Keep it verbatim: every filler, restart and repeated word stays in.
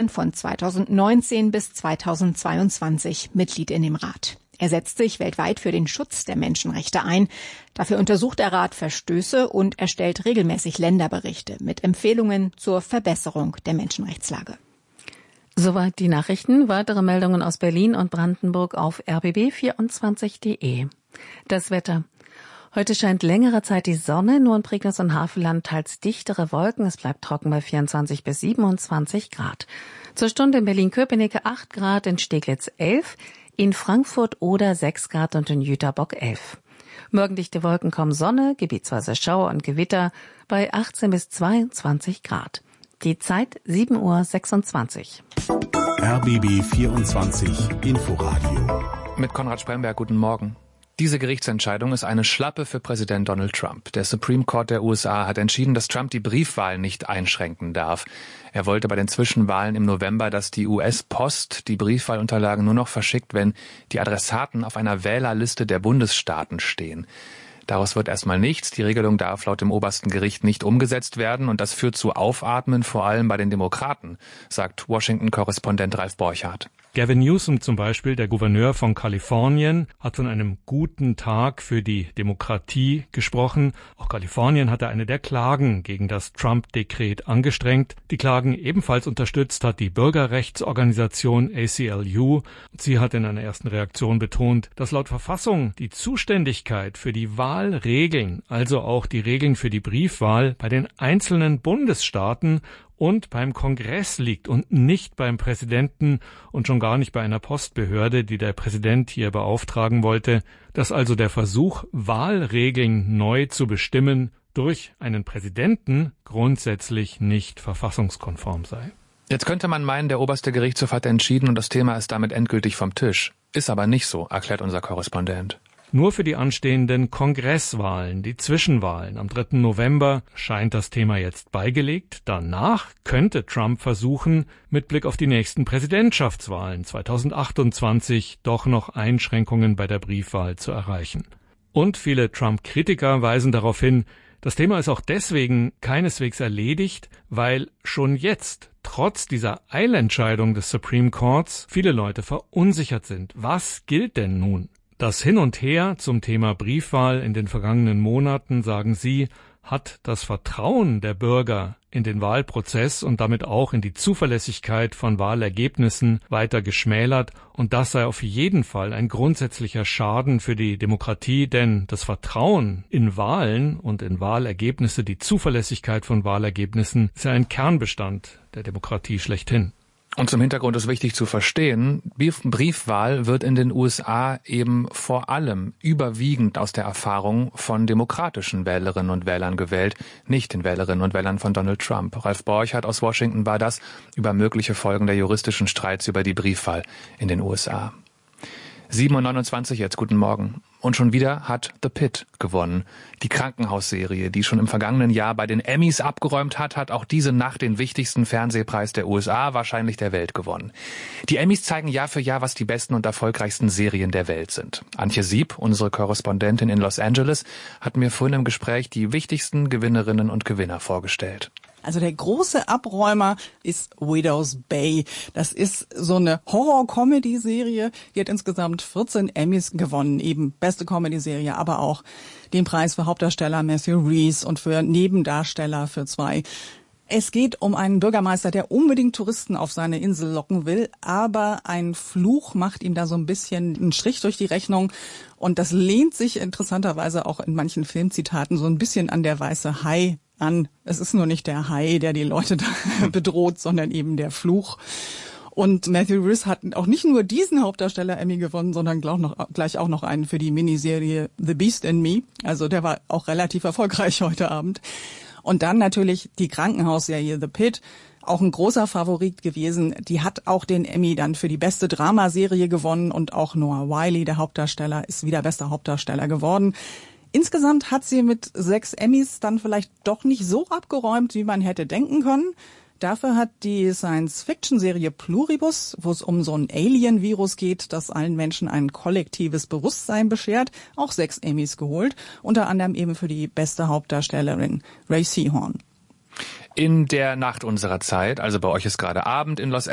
von zweitausendneunzehn bis zweitausendzweiundzwanzig Mitglied in dem Rat. Er setzt sich weltweit für den Schutz der Menschenrechte ein. Dafür untersucht der Rat Verstöße und erstellt regelmäßig Länderberichte mit Empfehlungen zur Verbesserung der Menschenrechtslage. Soweit die Nachrichten. Weitere Meldungen aus Berlin und Brandenburg auf r b b vierundzwanzig punkt d e. Das Wetter. Heute scheint längere Zeit die Sonne, nur in Prignitz und Havelland teils dichtere Wolken. Es bleibt trocken bei vierundzwanzig bis siebenundzwanzig Grad. Zur Stunde in Berlin-Köpenick acht Grad, in Steglitz elf, in Frankfurt oder sechs Grad und in Jüterbock elf. Morgendichte Wolken kommen Sonne, gebietsweise Schauer und Gewitter bei achtzehn bis zweiundzwanzig Grad. Die Zeit sieben Uhr sechsundzwanzig. R B B vierundzwanzig Inforadio. Mit Konrad Spremberg, guten Morgen. Diese Gerichtsentscheidung ist eine Schlappe für Präsident Donald Trump. Der Supreme Court der U S A hat entschieden, dass Trump die Briefwahl nicht einschränken darf. Er wollte bei den Zwischenwahlen im November, dass die U S-Post die Briefwahlunterlagen nur noch verschickt, wenn die Adressaten auf einer Wählerliste der Bundesstaaten stehen. Daraus wird erstmal nichts. Die Regelung darf laut dem obersten Gericht nicht umgesetzt werden und das führt zu Aufatmen, vor allem bei den Demokraten, sagt Washington-Korrespondent Ralf Borchardt. Gavin Newsom zum Beispiel, der Gouverneur von Kalifornien, hat von einem guten Tag für die Demokratie gesprochen. Auch Kalifornien hatte eine der Klagen gegen das Trump-Dekret angestrengt. Die Klagen ebenfalls unterstützt hat die Bürgerrechtsorganisation A C L U. Sie hat in einer ersten Reaktion betont, dass laut Verfassung die Zuständigkeit für die Wahlregeln, also auch die Regeln für die Briefwahl, bei den einzelnen Bundesstaaten und beim Kongress liegt und nicht beim Präsidenten und schon gar nicht bei einer Postbehörde, die der Präsident hier beauftragen wollte, dass also der Versuch, Wahlregeln neu zu bestimmen, durch einen Präsidenten grundsätzlich nicht verfassungskonform sei. Jetzt könnte man meinen, der oberste Gerichtshof hat entschieden und das Thema ist damit endgültig vom Tisch. Ist aber nicht so, erklärt unser Korrespondent. Nur für die anstehenden Kongresswahlen, die Zwischenwahlen am dritten November, scheint das Thema jetzt beigelegt. Danach könnte Trump versuchen, mit Blick auf die nächsten Präsidentschaftswahlen zweitausendachtundzwanzig doch noch Einschränkungen bei der Briefwahl zu erreichen. Und viele Trump-Kritiker weisen darauf hin, das Thema ist auch deswegen keineswegs erledigt, weil schon jetzt, trotz dieser Eilentscheidung des Supreme Courts, viele Leute verunsichert sind. Was gilt denn nun? Das Hin und Her zum Thema Briefwahl in den vergangenen Monaten, sagen Sie, hat das Vertrauen der Bürger in den Wahlprozess und damit auch in die Zuverlässigkeit von Wahlergebnissen weiter geschmälert. Und das sei auf jeden Fall ein grundsätzlicher Schaden für die Demokratie, denn das Vertrauen in Wahlen und in Wahlergebnisse, die Zuverlässigkeit von Wahlergebnissen, ist ja ein Kernbestand der Demokratie schlechthin. Und zum Hintergrund ist wichtig zu verstehen, Briefwahl wird in den U S A eben vor allem überwiegend aus der Erfahrung von demokratischen Wählerinnen und Wählern gewählt, nicht den Wählerinnen und Wählern von Donald Trump. Ralf Borchardt aus Washington war das über mögliche Folgen der juristischen Streits über die Briefwahl in den U S A. sieben Uhr neunundzwanzig jetzt, guten Morgen. Und schon wieder hat The Pitt gewonnen. Die Krankenhausserie, die schon im vergangenen Jahr bei den Emmys abgeräumt hat, hat auch diese Nacht den wichtigsten Fernsehpreis der U S A, wahrscheinlich der Welt, gewonnen. Die Emmys zeigen Jahr für Jahr, was die besten und erfolgreichsten Serien der Welt sind. Antje Sieb, unsere Korrespondentin in Los Angeles, hat mir vorhin im Gespräch die wichtigsten Gewinnerinnen und Gewinner vorgestellt. Also der große Abräumer ist Widow's Bay. Das ist so eine Horror-Comedy-Serie. Die hat insgesamt vierzehn Emmys gewonnen. Eben beste Comedy-Serie, aber auch den Preis für Hauptdarsteller Matthew Rhys und für Nebendarsteller für zwei. Es geht um einen Bürgermeister, der unbedingt Touristen auf seine Insel locken will, aber ein Fluch macht ihm da so ein bisschen einen Strich durch die Rechnung. Und das lehnt sich interessanterweise auch in manchen Filmzitaten so ein bisschen an der weiße Hai an. Es ist nur nicht der Hai, der die Leute da bedroht, sondern eben der Fluch. Und Matthew Rhys hat auch nicht nur diesen Hauptdarsteller-Emmy gewonnen, sondern gleich, noch, gleich auch noch einen für die Miniserie The Beast in Me. Also der war auch relativ erfolgreich heute Abend. Und dann natürlich die Krankenhausserie The Pitt, auch ein großer Favorit gewesen. Die hat auch den Emmy dann für die beste Dramaserie gewonnen und auch Noah Wyle, der Hauptdarsteller, ist wieder bester Hauptdarsteller geworden. Insgesamt hat sie mit sechs Emmys dann vielleicht doch nicht so abgeräumt, wie man hätte denken können. Dafür hat die Science-Fiction-Serie Pluribus, wo es um so ein Alien-Virus geht, das allen Menschen ein kollektives Bewusstsein beschert, auch sechs Emmys geholt. Unter anderem eben für die beste Hauptdarstellerin Ray Seahorn. In der Nacht unserer Zeit, also bei euch ist gerade Abend in Los